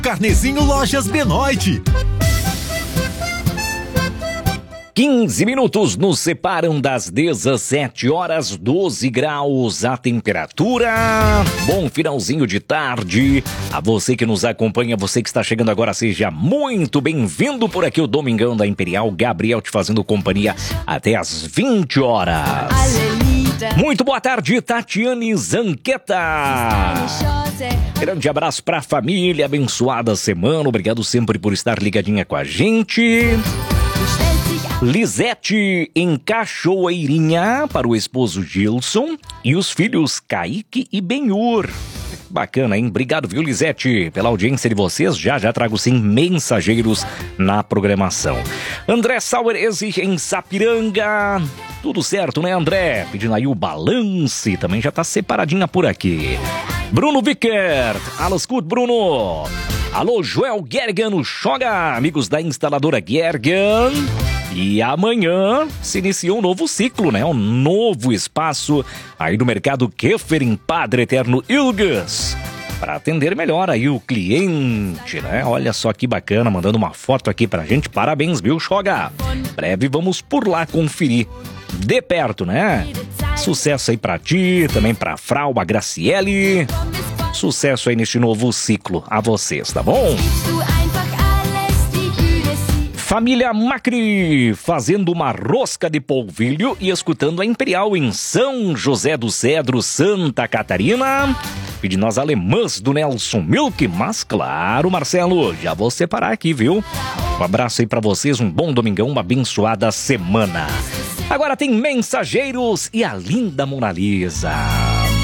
Carnezinho Lojas Benoit. 15 minutos nos separam das 17 horas, 12 graus a temperatura. Bom finalzinho de tarde. A você que nos acompanha, você que está chegando agora, seja muito bem-vindo por aqui, o Domingão da Imperial. Gabriel te fazendo companhia até as 20 horas. Muito boa tarde, Tatiane Zanqueta. Grande abraço pra família, abençoada semana. Obrigado sempre por estar ligadinha com a gente. Lisete em Cachoeirinha para o esposo Gilson e os filhos Kaique e Benhur. Bacana, hein? Obrigado, viu, Lisete, pela audiência de vocês. Já trago, sim, mensageiros na programação. André Sauerese em Sapiranga. Tudo certo, né, André? Pedindo aí o balance. Também já tá separadinha por aqui. Bruno Vickert. Alas gut, Bruno. Alô, Joel Gergen no Xoga. Amigos da instaladora Gergen. E amanhã se inicia um novo ciclo, né? Um novo espaço aí no mercado Keffer em Padre Eterno Ilgas, para atender melhor aí o cliente, né? Olha só que bacana, mandando uma foto aqui pra gente. Parabéns, viu, Xoga? Breve vamos por lá conferir de perto, né? Sucesso aí pra ti, também pra Frau, a Graciele. Sucesso aí neste novo ciclo a vocês, tá bom? Família Macri fazendo uma rosca de polvilho e escutando a Imperial em São José do Cedro, Santa Catarina. Pedindo as alemãs do Nelson Milk, mas claro, Marcelo, já vou separar aqui, viu? Um abraço aí pra vocês, um bom domingão, uma abençoada semana. Agora tem mensageiros e a linda Mona Lisa.